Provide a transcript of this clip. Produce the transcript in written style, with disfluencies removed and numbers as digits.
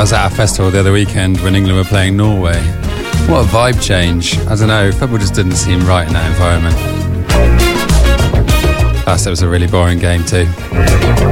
was at a festival the other weekend when England were playing Norway. What a vibe change. I don't know, football just didn't seem right in that environment. Plus, it was a really boring game too.